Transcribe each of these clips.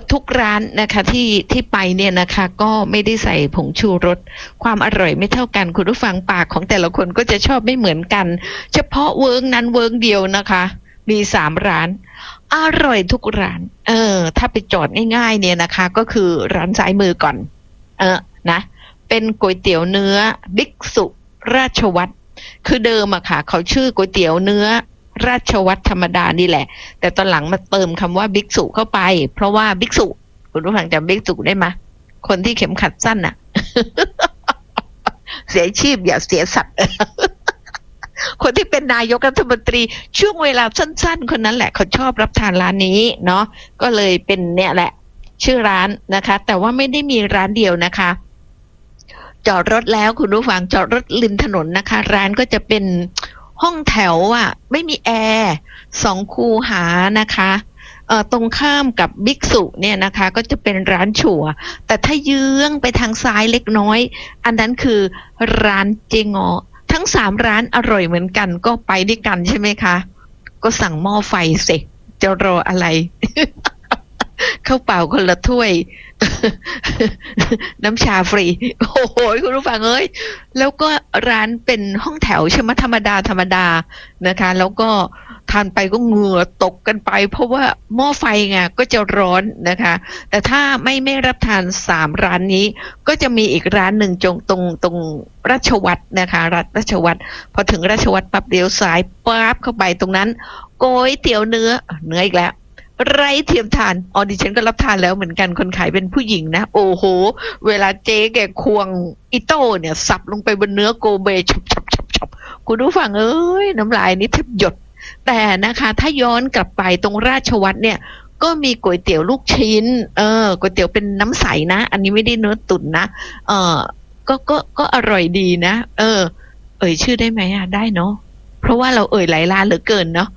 ทุกร้านนะคะที่ไปเนี่ยนะคะก็ไม่ได้ใส่ผงชูรสความอร่อยไม่เท่ากันคุณผู้ฟังปากของแต่ละคนก็จะชอบไม่เหมือนกันเฉพาะเวิร์กนั้นเวิร์กเดียวนะคะมี3ร้านอร่อยทุกร้านถ้าไปจอดง่ายๆเนี่ยนะคะก็คือร้านซ้ายมือก่อนนะเป็นก๋วยเตี๋ยวเนื้อบิ๊กสุราชวัตรคือเดิมอะค่ะเขาชื่อก๋วยเตี๋ยวเนื้อราชวัตรธรรมดานี่แหละแต่ตอนหลังมาเติมคำว่าบิ๊กสุเข้าไปเพราะว่าบิ๊กสุคุณผู้ฟังจำบิ๊กสุได้ไหมคนที่เข็มขัดสั้นอะ เสียชีพอย่าเสียสัตว์ คนที่เป็นนายกรัฐมนตรีช่วงเวลาสั้นๆคนนั้นแหละเขาชอบรับทานร้านนี้เนาะก็เลยเป็นเนี่ยแหละชื่อร้านนะคะแต่ว่าไม่ได้มีร้านเดียวนะคะจอดรถแล้วคุณผู้ฟังจอดรถริมถนนนะคะร้านก็จะเป็นห้องแถวอ่ะไม่มีแอร์2 คูหานะคะตรงข้ามกับบิ๊กสุเนี่ยนะคะก็จะเป็นร้านฉัวแต่ถ้าเยื้องไปทางซ้ายเล็กน้อยอันนั้นคือร้านเจงอทั้ง3ร้านอร่อยเหมือนกันก็ไปด้วยกันใช่ไหมคะก็สั่งหม้อไฟสิจะรออะไร ข้าวเปล่าคนละถ้วย น้ำชาฟรีโอ้โหคุณผู้ฟังเอ้ยแล้วก็ร้านเป็นห้องแถวใช่ไหมธรรมดานะคะแล้วก็ทานไปก็เหงื่อตกกันไปเพราะว่าหม้อไฟไงก็จะร้อนนะคะแต่ถ้าไม่รับทาน3ร้านนี้ก็จะมีอีกร้านหนึ่งตรงราชวัตรนะคะราชวัตรพอถึงราชวัตรปั๊บเลี้ยวซ้ายปั๊บเข้าไปตรงนั้นก๋วยเตี๋ยวเนื้ออีกแล้วไร้เทียมทานดิฉันก็รับทานแล้วเหมือนกันคนขายเป็นผู้หญิงนะโอ้โหเวลาเจ๊แกควงอิโต้เนี่ยสับลงไปบนเนื้อโกเบฉับคุณผู้ฟังเอ้ยน้ำลายนี่แทบหยดแต่นะคะถ้าย้อนกลับไปตรงราชวัตรเนี่ยก็มีก๋วยเตี๋ยวลูกชิ้นก๋วยเตี๋ยวเป็นน้ำใสนะอันนี้ไม่ได้เนื้อตุ๋นนะก็อร่อยดีนะชื่อได้ไหมอ่ะได้เนาะเพราะว่าเราหลายร้านเหลือเกินเนาะ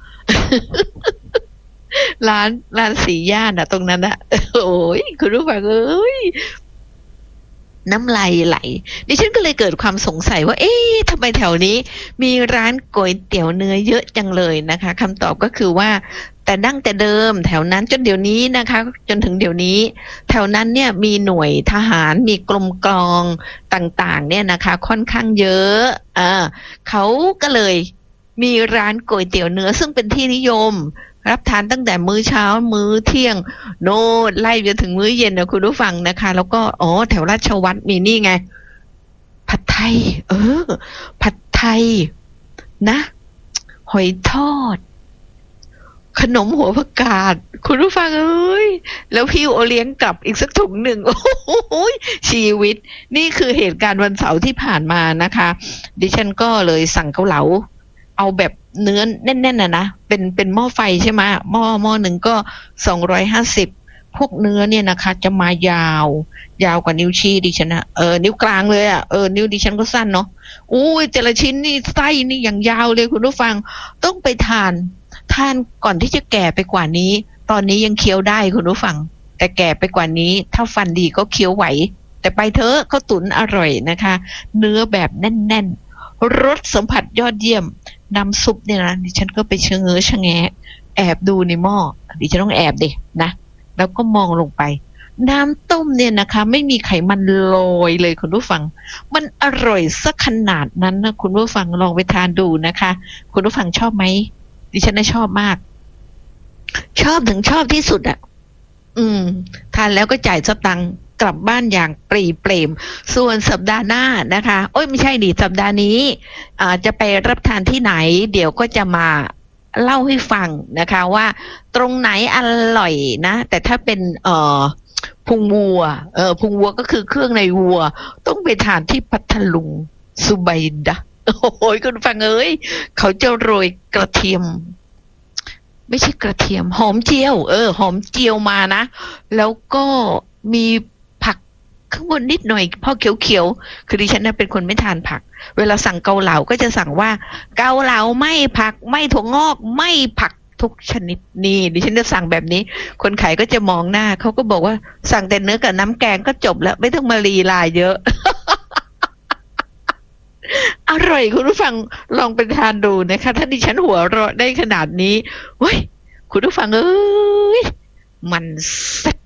ร้านสีย่านอะตรงนั้นอะโอ้ยคุณรู้ป่ะเอ้ยน้ำลายไหลดิฉันก็เลยเกิดความสงสัยว่าทำไมแถวนี้มีร้านก๋วยเตี๋ยวเนื้อเยอะจังเลยนะคะคำตอบก็คือว่าแต่ดั้งแต่เดิมแถวนั้นจนเดี๋ยวนี้นะคะจนถึงเดี๋ยวนี้แถวนั้นเนี่ยมีหน่วยทหารมีกรมกลองต่างๆเนี่ยนะคะค่อนข้างเยอะเขาก็เลยมีร้านก๋วยเตี๋ยวเนื้อซึ่งเป็นที่นิยมรับทานตั้งแต่มื้อเช้ามื้อเที่ยงโน่นไล่ไปถึงมื้อเย็นนะคุณผู้ฟังนะคะแล้วก็แถวราชวัตรมีนี่ไงผัดไทยผัดไทยนะหอยทอดขนมหัวผักกาดคุณผู้ฟังเอ้ยแล้วพี่โอเลี้ยงกลับอีกสักถุงหนึ่งโอ้ยชีวิตนี่คือเหตุการณ์วันเสาร์ที่ผ่านมานะคะดิฉันก็เลยสั่งเกาเหลาเอาแบบเนื้อแน่นๆนะเป็นหม้อไฟใช่ไหมหม้อหนึ่งก็250พวกเนื้อเนี่ยนะคะจะมายาวกว่านิ้วชี้ดิฉันนะนิ้วกลางเลยนิ้วดิฉันก็สั้นเนาะอุ้ยแต่ละชิ้นนี่ไส้นี่อย่างยาวเลยคุณผู้ฟังต้องไปทานก่อนที่จะแก่ไปกว่านี้ตอนนี้ยังเคี้ยวได้คุณผู้ฟังแต่แก่ไปกว่านี้ถ้าฟันดีก็เคี้ยวไหวแต่ไปเถอะเขาตุ๋นอร่อยนะคะเนื้อแบบแน่นๆรสสัมผัสยอดเยี่ยมน้ำซุปเนี่ยนะดิฉันก็ไปชะแงะแอบดูในหม้อดิฉันต้องแอบดินะแล้วก็มองลงไปน้ำต้มเนี่ยนะคะไม่มีไขมันลอยเลยคุณผู้ฟังมันอร่อยสักขนาดนั้นนะคุณผู้ฟังลองไปทานดูนะคะคุณผู้ฟังชอบไหมดิฉันน่ะชอบมากชอบถึงชอบที่สุดอ่ะทานแล้วก็จ่ายสตังค์กลับบ้านอย่างปรีเปรมส่วนสัปดาห์หน้านะคะไม่ใช่ดิสัปดาห์นี้จะไปรับทานที่ไหนเดี๋ยวก็จะมาเล่าให้ฟังนะคะว่าตรงไหนอร่อยนะแต่ถ้าเป็นพุงวัวพุงวัวก็คือเครื่องในวัวต้องไปทานที่พัทลุงสุไบดะโอ้ยคุณฟังเอ้ยเขาจะโรยกระเทียมไม่ใช่กระเทียมหอมเจียวหอมเจียวมานะแล้วก็มีผักข้างบนนิดหน่อยพอเขียวๆคือดิฉันเป็นคนไม่ทานผักเวลาสั่งเกาเหลาก็จะสั่งว่าเกาเหลาไม่ผักไม่ถั่วงอกไม่ผักทุกชนิดนี่ดิฉันจะสั่งแบบนี้คนขายก็จะมองหน้าเขาก็บอกว่าสั่งแต่เนื้อกับน้ำแกงก็จบแล้วไม่ต้องมาลีลาเยอะ อร่อยคุณผู้ฟังลองไปทานดูนะคะถ้าดิฉันหัวเราะได้ขนาดนี้เฮ้ยคุณผู้ฟังเอ้ยมันแซ่บ